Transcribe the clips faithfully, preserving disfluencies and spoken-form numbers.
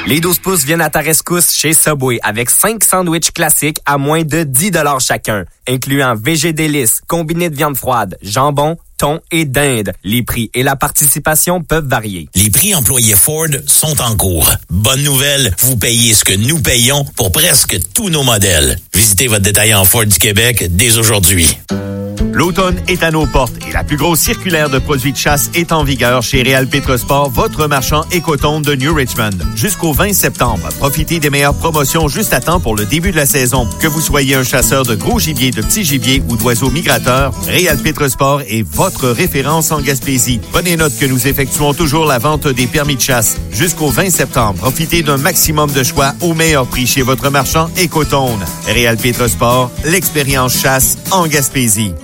Les douze pouces viennent à ta rescousse chez Subway avec cinq sandwichs classiques à moins de dix dollars chacun, incluant V G délices, combiné de viande froide, jambon, thon et dinde. Les prix et la participation peuvent varier. Les prix employés Ford sont en cours. Bonne nouvelle, vous payez ce que nous payons pour presque tous nos modèles. Visitez votre détaillant Ford du Québec dès aujourd'hui. L'automne est à nos portes et la plus grosse circulaire de produits de chasse est en vigueur chez Réal Pétrosport, votre marchand Écotone de New Richmond. Jusqu'au vingt septembre, profitez des meilleures promotions juste à temps pour le début de la saison. Que vous soyez un chasseur de gros gibier, de petits gibiers ou d'oiseaux migrateurs, Réal Pétrosport est votre référence en Gaspésie. Prenez note que nous effectuons toujours la vente des permis de chasse. Jusqu'au vingt septembre, profitez d'un maximum de choix au meilleur prix chez votre marchand Écotone. Réal Pétrosport, l'expérience chasse en Gaspésie.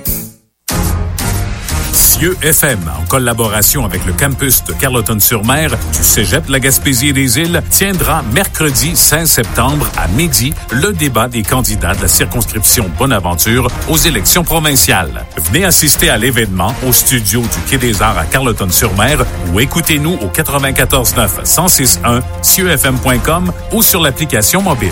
Cieux F M, en collaboration avec le campus de Carleton-sur-Mer du Cégep de la Gaspésie et des Îles, tiendra mercredi seize septembre à midi le débat des candidats de la circonscription Bonaventure aux élections provinciales. Venez assister à l'événement au studio du Quai des Arts à Carleton-sur-Mer ou écoutez-nous au quatre-vingt-quatorze neuf cent six point un cieux f m point com ou sur l'application mobile.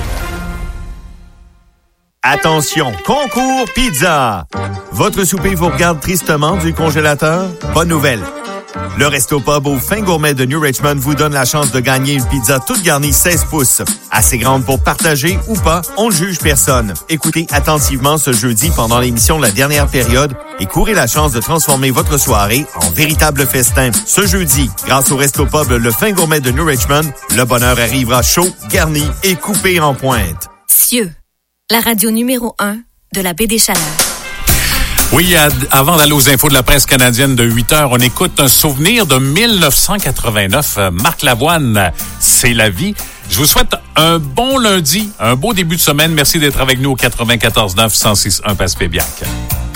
Attention, concours pizza! Votre souper vous regarde tristement du congélateur? Bonne nouvelle! Le Resto Pub au Fin Gourmet de New Richmond vous donne la chance de gagner une pizza toute garnie seize pouces. Assez grande pour partager ou pas, on ne juge personne. Écoutez attentivement ce jeudi pendant l'émission de la dernière période et courez la chance de transformer votre soirée en véritable festin. Ce jeudi, grâce au Resto Pub Le Fin Gourmet de New Richmond, le bonheur arrivera chaud, garni et coupé en pointe. Cieux, la radio numéro un de la baie des Chaleurs. Oui, avant d'aller aux infos de la presse canadienne de huit heures, on écoute un souvenir de dix-neuf cent quatre-vingt-neuf. Marc Lavoine, c'est la vie. Je vous souhaite un bon lundi, un beau début de semaine. Merci d'être avec nous au quatre-vingt-quatorze neuf cent six point un Passepébiac.